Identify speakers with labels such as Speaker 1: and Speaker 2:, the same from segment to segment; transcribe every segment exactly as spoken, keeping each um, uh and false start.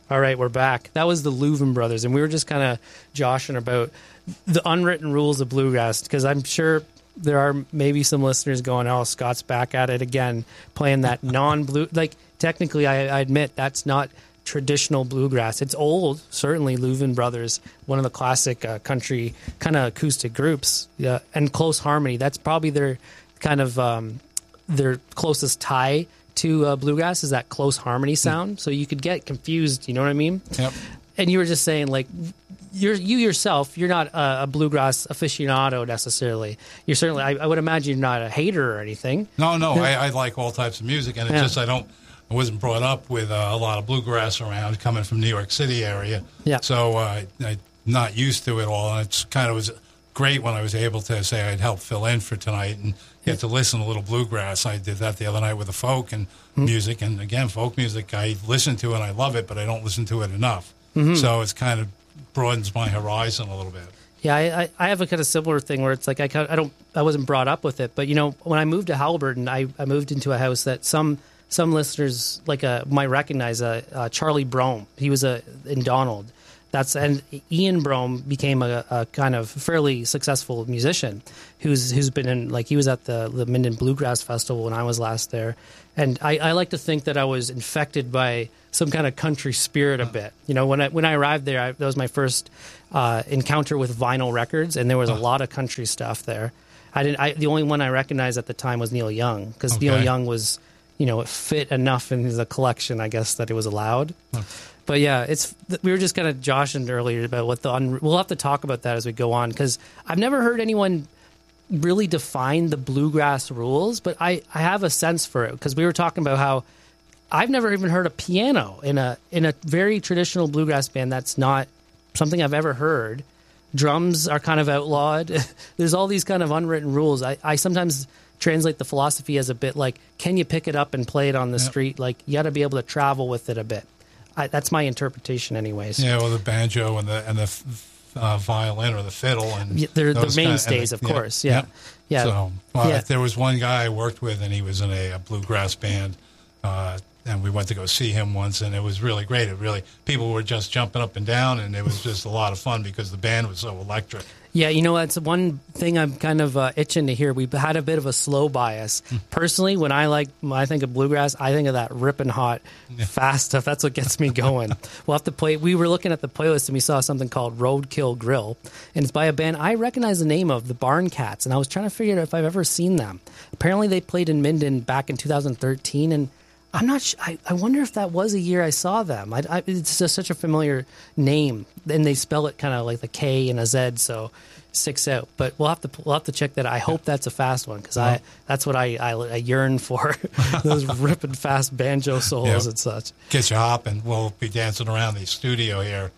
Speaker 1: All right, we're back. That was the Louvin Brothers, and we were just kind of joshing about the unwritten rules of bluegrass, because I'm sure there are maybe some listeners going, oh, Scott's back at it again, playing that non-blue. Like, technically, I, I admit that's not traditional bluegrass. It's old, certainly. Louvin Brothers, one of the classic uh, country kind of acoustic groups, yeah, and Close Harmony. That's probably their kind of um, their closest tie to uh, bluegrass is that close harmony sound. Mm. So you could get confused. You know what I mean?
Speaker 2: Yep.
Speaker 1: And you were just saying, like, you're you yourself, you're not a, a bluegrass aficionado necessarily. You're certainly, I, I would imagine, you're not a hater or anything.
Speaker 2: No, no, I, I like all types of music, and it's
Speaker 1: Yeah.
Speaker 2: just I don't. I wasn't brought up with uh, a lot of bluegrass around, coming from New York City area.
Speaker 1: Yeah.
Speaker 2: So uh, I'm not used to it all. And it's kind of was great when I was able to say I'd help fill in for tonight and get to listen to a little bluegrass. I did that the other night with the folk and mm-hmm. music. And again, folk music I listen to and I love it, but I don't listen to it enough. Mm-hmm. So it's kind of broadens my horizon a little bit.
Speaker 1: Yeah, I, I have a kind of similar thing where it's like I kind of, I don't I wasn't brought up with it, but you know, when I moved to Haliburton, I, I moved into a house that some some listeners like uh, might recognize. Uh, uh, Charlie Brome, he was a in Donald. That's and Ian Brome became a, a kind of fairly successful musician who's who's been in, like, he was at the the Minden Bluegrass Festival when I was last there, and I, I like to think that I was infected by some kind of country spirit a bit. You know, when I when I arrived there, I, that was my first uh, encounter with vinyl records, and there was a lot of country stuff there. I didn't. I, the only one I recognized at the time was Neil Young, because
Speaker 2: Okay.
Speaker 1: Neil Young was, you know, it fit enough in the collection, I guess, that it was allowed.
Speaker 2: Huh.
Speaker 1: But yeah, it's we were just kind of joshing earlier about what the un, we'll have to talk about that as we go on, because I've never heard anyone really define the bluegrass rules, but I, I have a sense for it, because we were talking about how I've never even heard a piano in a in a very traditional bluegrass band. That's not something I've ever heard. Drums are kind of outlawed. There's all these kind of unwritten rules. I, I sometimes translate the philosophy as a bit like, can you pick it up and play it on the
Speaker 2: Yep.
Speaker 1: street? Like, you got to be able to travel with it a bit. I, that's my interpretation, anyways.
Speaker 2: Yeah, well, the banjo and the and the uh, violin or the fiddle and
Speaker 1: Yeah, they're the
Speaker 2: those kind
Speaker 1: mainstays,
Speaker 2: and
Speaker 1: of
Speaker 2: the-
Speaker 1: course. Yeah, yeah.
Speaker 2: So well,
Speaker 1: Yeah.
Speaker 2: there was one guy I worked with, and he was in a, a bluegrass band, uh, and we went to go see him once, and it was really great. It really people were just jumping up and down, and it was just a lot of fun because the band was so electric.
Speaker 1: Yeah, you know, that's one thing I'm kind of uh, itching to hear. We've had a bit of a slow bias. Personally, when I like when I think of bluegrass, I think of that ripping hot, fast stuff. That's what gets me going. We'll have to play. We were looking at the playlist and we saw something called Roadkill Grill, and it's by a band I recognize the name of, the Barn Cats, and I was trying to figure out if I've ever seen them. Apparently, they played in Minden back in two thousand thirteen, and I'm not. Sh- I, I wonder if that was a year I saw them. I, I, it's just such a familiar name, and they spell it kind of like the K and a Z, so sticks out. But we'll have to we'll have to check that. I hope that's a fast one, because I that's what I, I, I yearn for. Those ripping fast banjo solos
Speaker 2: Yeah.
Speaker 1: and such.
Speaker 2: Get you hopping. We'll be dancing around the studio here.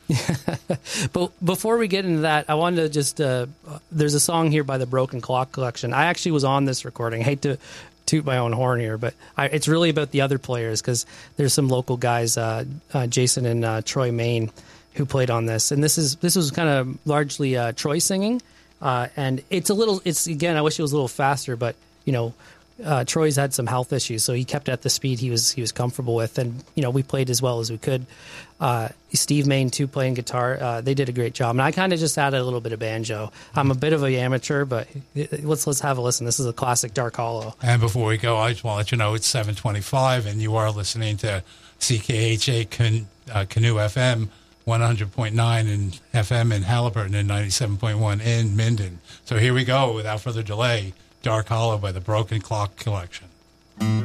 Speaker 1: But before we get into that, I wanted to just uh, there's a song here by the Broken Clock Collection. I actually was on this recording. I hate to toot my own horn here, but I, it's really about the other players, because there's some local guys, uh, uh, Jason and uh, Troy Main, who played on this, and this is this was kind of largely uh, Troy singing, uh, and it's a little. It's again, I wish it was a little faster, but you know, uh, Troy's had some health issues, so he kept it at the speed he was he was comfortable with, and you know, we played as well as we could. Uh, Steve Main too, playing guitar, uh, they did a great job, and I kind of just added a little bit of banjo. I'm a bit of an amateur, but let's let's have a listen. This is a classic Dark Hollow.
Speaker 2: And before we go, I just want to let you know it's seven twenty-five, and you are listening to C K H A Can, uh, Canoe F M, one hundred point nine in F M in Haliburton and ninety-seven point one in Minden. So here we go, without further delay, Dark Hollow by the Broken Clock Collection.